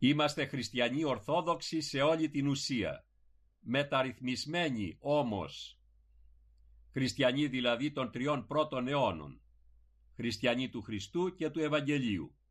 Είμαστε χριστιανοί ορθόδοξοι σε όλη την ουσία, μεταρρυθμισμένοι όμως. Χριστιανοί δηλαδή των 3 πρώτων αιώνων, χριστιανοί του Χριστού και του Ευαγγελίου.